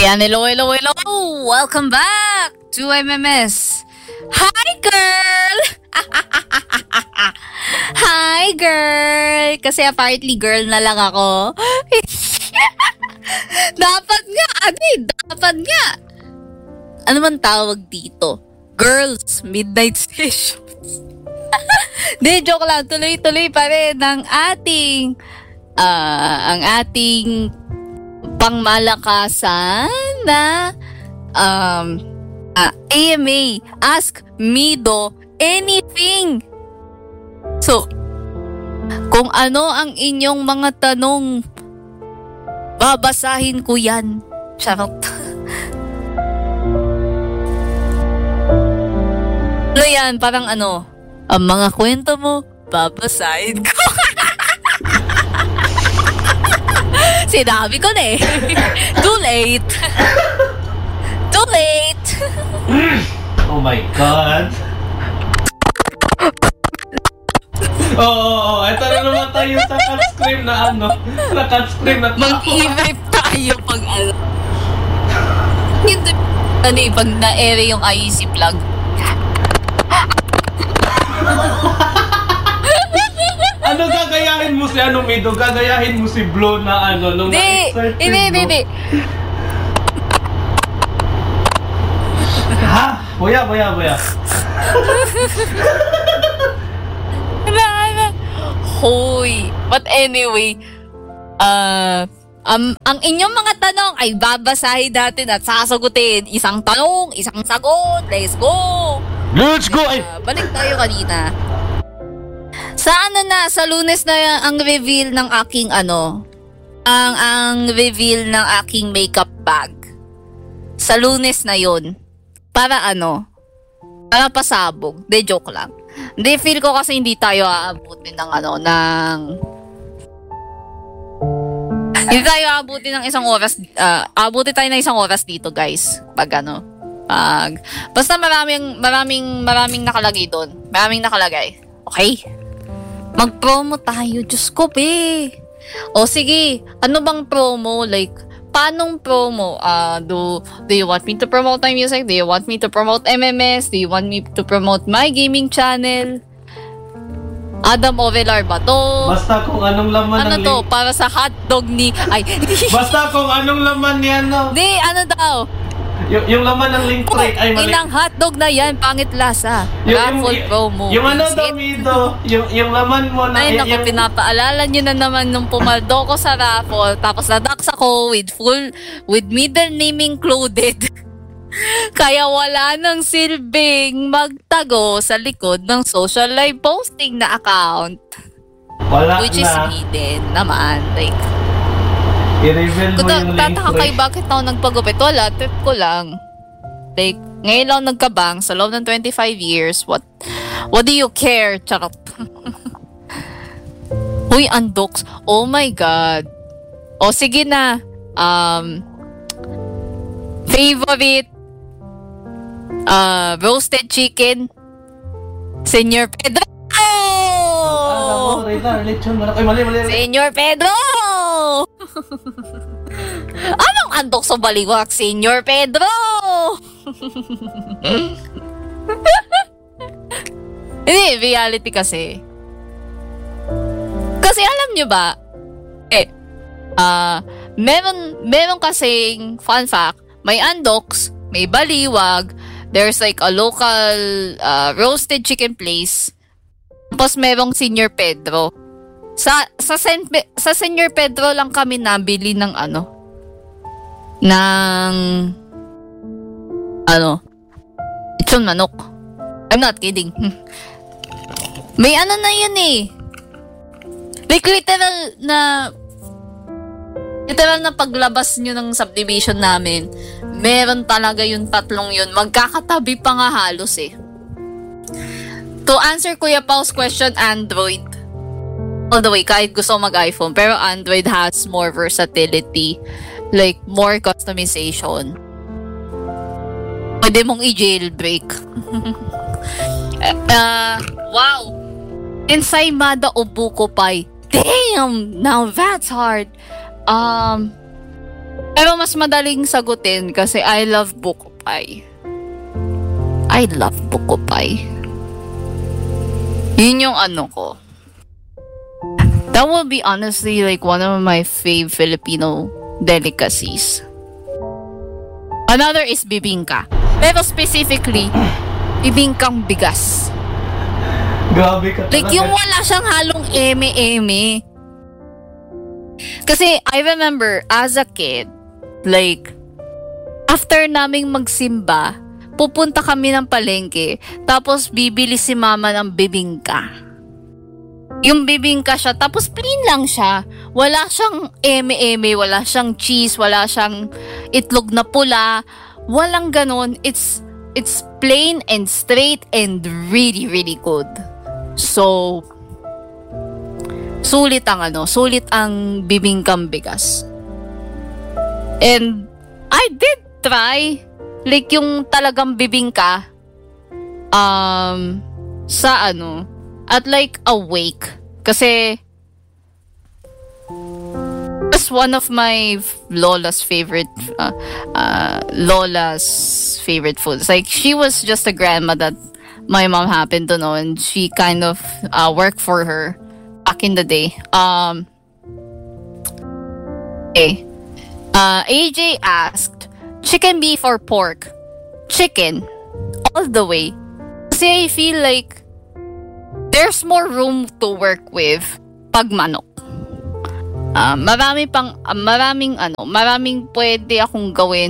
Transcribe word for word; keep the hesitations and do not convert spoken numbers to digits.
Ayan, hello, hello, hello! Welcome back to M M S. Hi, girl! Hi, girl! Kasi apparently girl na lang ako. Dapat nga, ano eh, dapat nga. Ano man tawag dito? Girls, midnight sessions. Di, joke lang. Tuloy-tuloy pa rin ang ating, uh, ang ating pangmalakasan na um, uh, A M A. Ask Mido anything. So, kung ano ang inyong mga tanong, babasahin ko yan. Charot. Ano yan? Parang ano, ang mga kwento mo, babasahin ko. Sinabi ko na eh. Too late. Too late. Oh my God. Oo, oh, oh, oh. Ito na naman tayo sa cut scream na ano. Sa cut scream na tao. Mag-i-vibe tayo pag ano. Hindi. Ano eh, pag na-ere yung I E C plug. Ano gagayahin mo si ano, Mido? Gagayahin mo si Blow na ano, nung Hindi, na-exert si hindi, Blow. hindi. Ha? Boya, boya, boya. Wala na. Hoy. But anyway, uh, um, ang inyong mga tanong ay babasahin natin at sasagutin. Isang tanong, isang sagot. Let's go! Let's go! Uh, balik tayo kanina. Sa ano na, sa Lunes na ang reveal ng aking ano, ang ang reveal ng aking makeup bag. Sa Lunes na yon. Para ano, para pasabog. De, joke lang. Hindi, feel ko kasi hindi tayo aabutin ng ano, ng... Hindi tayo aabutin ng isang oras, uh, aabutin tayo ng isang oras dito, guys. Pag ano, pag... Basta maraming, maraming, maraming nakalagay doon. Maraming nakalagay. Okay? Mag-promo tayo. Diyos ko, be. O sige, ano bang promo? Like, paanong promo? Uh, do, do you want me to promote my music? Do you want me to promote M M S? Do you want me to promote my gaming channel? Adam Ovelar ba to? Basta kung anong laman ano ng to? link. Para sa hotdog ni... Ay, Basta kung anong laman ni ano. di, ano daw? Y- yung laman ng link tray ay mali. Inang hotdog na yan, pangit lasa. Yung, Raffle yung, promo. yung ano Visit. daw, Mido, yung, yung laman mo na... Ay, naku, yung, pinapaalala nyo na naman nung pumaldo ko sa raffle, tapos nadax ako with full, with middle name included. Kaya wala nang silbing magtago sa likod ng social live posting na account. wala Which is na. hidden naman. Like, I-reveal mo kung yung link tataka tray. kayo bakit ako nagpagupit, wala, trip ko lang. Like, ngayon lang nagkabang sa loob ng twenty-five years, what, what do you care? Charot. Huy, undox. Oh my God. O, sige na. Um, favorite uh, roasted chicken, Senyor Pedro! Ah, Rita, lechon. Ay, mali, mali. Senyor Pedro! Anong antok sa baliwak, Senyor Pedro? Hindi, reality kasi. Kasi alam nyo ba, eh, ah, uh, meron, meron kasing, fun fact, may andoks, may baliwag, there's like a local uh, roasted chicken place, tapos merong Senyor Pedro. Sa sa Sen, sa Senyor Pedro lang kami nabili ng ano ng ano lechon manok. I'm not kidding. May ano na yun eh. Like literal na literal na paglabas nyo ng subdivision namin, meron talaga yung tatlong yun. Magkakatabi pa nga halos eh. To answer Kuya Pau's question, Android. All the way, kahit gusto mag-iPhone. Pero Android has more versatility. Like, more customization. Pwede mong i-jailbreak. uh, wow! Ensaymada o buko pie. Damn! Now that's hard. Um, Pero mas madaling sagutin kasi I love buko pie. I love buko pie. Yun yung ano ko. That will be honestly like one of my fave Filipino delicacies. Another is bibingka. Pero specifically, bibingkang bigas. Grabe ka talaga. Like yung wala siyang halong eme-eme. Kasi I remember as a kid, like, after naming magsimba, pupunta kami ng palengke, tapos bibili si mama ng bibingka. Yung bibingka siya, tapos plain lang siya. Wala siyang eme-eme, wala siyang cheese, wala siyang itlog na pula. Walang ganon. It's, it's plain and straight and really, really good. So, sulit ang ano, sulit ang bibingkang bigas. And, I did try, like yung talagang bibingka, um, sa ano, at like a wake. Kasi, it's one of my lola's favorite, uh, uh, lola's favorite foods. Like, she was just a grandma that my mom happened to know, and she kind of uh, worked for her back in the day. Um, okay. Uh, A J asked, chicken, beef, or pork? Chicken. All the way. Kasi I feel like there's more room to work with pag manok. Uh, marami pang, uh, maraming ano, maraming pwede akong gawin